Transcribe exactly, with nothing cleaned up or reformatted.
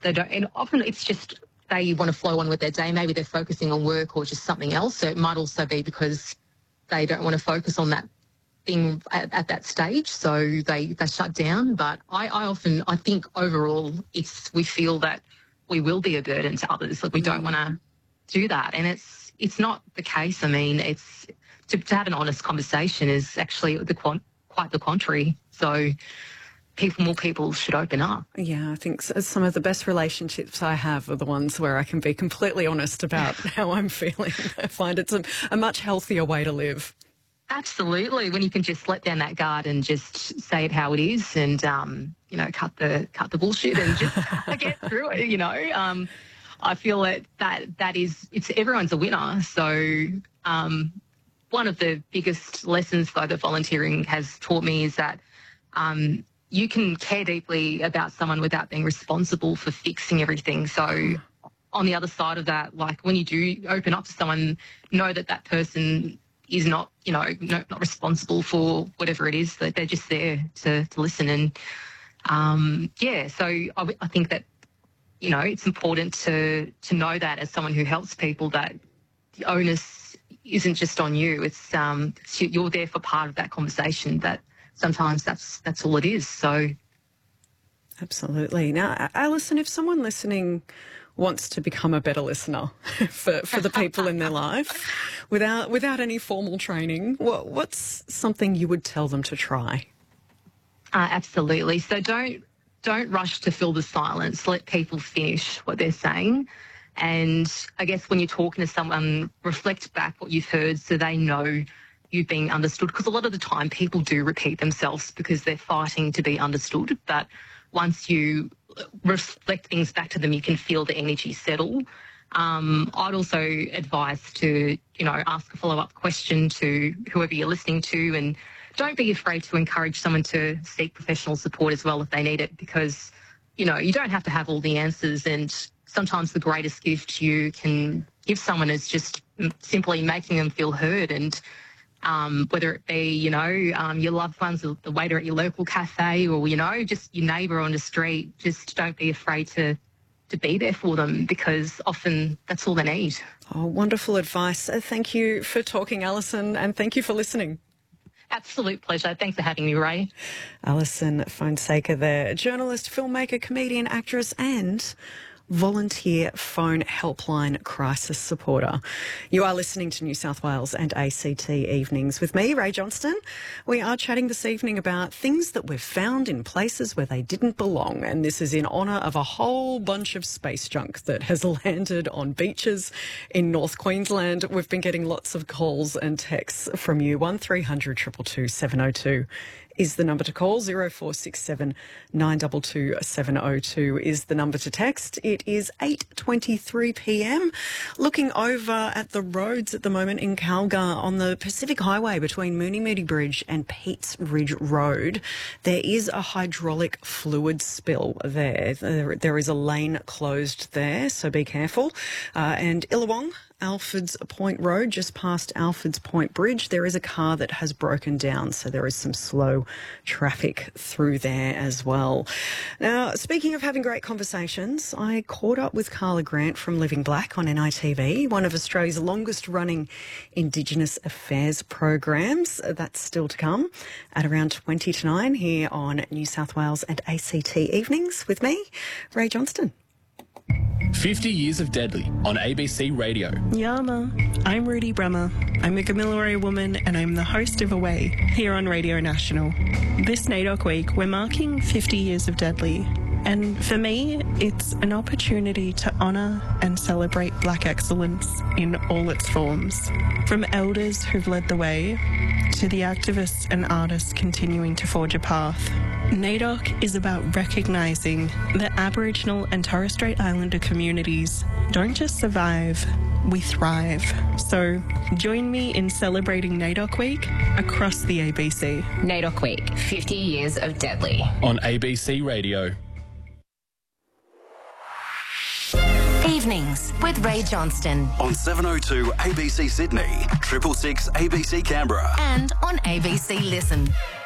they don't, and often it's just they want to flow on with their day. Maybe they're focusing on work or just something else. So it might also be because they don't want to focus on that thing at, at that stage. So they, they shut down. But I, I often, I think overall it's, we feel that we will be a burden to others. Like we don't want to do that. And it's, it's not the case. I mean, it's, to, to have an honest conversation is actually the quite the contrary. So people, more people should open up. Yeah, I think some of the best relationships I have are the ones where I can be completely honest about how I'm feeling. I find it's a, a much healthier way to live. Absolutely, when you can just let down that guard and just say it how it is, and um, you know, cut the cut the bullshit and just get through it. You know, um, I feel that that that is it's everyone's a winner. So um, one of the biggest lessons though that volunteering has taught me is that. Um, you can care deeply about someone without being responsible for fixing everything. So on the other side of that, like when you do open up to someone, know that that person is not, you know, no, not responsible for whatever it is, that they're just there to, to listen. And, um, yeah, so I, I think that, you know, it's important to, to know that as someone who helps people that the onus isn't just on you. It's, um, it's, you're there for part of that conversation that, sometimes that's that's all it is. So, absolutely. Now, Alison, if someone listening wants to become a better listener for, for the people in their life without without any formal training, what, what's something you would tell them to try? Uh, absolutely. So don't don't rush to fill the silence. Let people finish what they're saying. And I guess when you're talking to someone, reflect back what you've heard so they know you being understood, because a lot of the time people do repeat themselves because they're fighting to be understood. But once you reflect things back to them, you can feel the energy settle. Um, I'd also advise to, you know, ask a follow-up question to whoever you're listening to, and don't be afraid to encourage someone to seek professional support as well if they need it, because, you know, you don't have to have all the answers, and sometimes the greatest gift you can give someone is just simply making them feel heard. And Um, whether it be, you know, um, your loved ones, or the waiter at your local cafe, or, you know, just your neighbour on the street, just don't be afraid to to be there for them, because often that's all they need. Oh, wonderful advice. Uh, thank you for talking, Alison, and thank you for listening. Absolute pleasure. Thanks for having me, Ray. Alison Fonseca there, journalist, filmmaker, comedian, actress and volunteer phone helpline crisis supporter. You are listening to New South Wales and A C T Evenings with me, Ray Johnston. We are chatting this evening about things that we've found in places where they didn't belong, and this is in honour of a whole bunch of space junk that has landed on beaches in North Queensland. We've been getting lots of calls and texts from you. one three hundred two two two seven oh two is the number to call. zero four six seven nine two two seven oh two is the number to text. It is eight twenty-three p m. Looking over at the roads at the moment in Calgar on the Pacific Highway between Mooney Moody Bridge and Peats Ridge Road, there is a hydraulic fluid spill there. There, there is a lane closed there, so be careful. Uh, and Illawong, Alford's Point Road, just past Alford's Point Bridge, there is a car that has broken down, so there is some slow traffic through there as well. Now, speaking of having great conversations, I caught up with Carla Grant from Living Black on N I T V, one of Australia's longest-running Indigenous affairs programs. That's still to come at around twenty to nine here on New South Wales and A C T Evenings with me, Ray Johnston. fifty years of Deadly on A B C Radio. Yama, I'm Rudy Brummer. I'm a Gamilaroi woman and I'm the host of Away here on Radio National. This NAIDOC week, we're marking fifty years of Deadly. And for me, it's an opportunity to honour and celebrate Black excellence in all its forms. From elders who've led the way to the activists and artists continuing to forge a path. NAIDOC is about recognising that Aboriginal and Torres Strait Islander communities don't just survive, we thrive. So join me in celebrating NAIDOC Week across the A B C. NAIDOC Week, fifty years of Deadly. On A B C Radio. Evenings with Ray Johnston. On seven oh two A B C Sydney, triple six A B C Canberra. And on A B C Listen.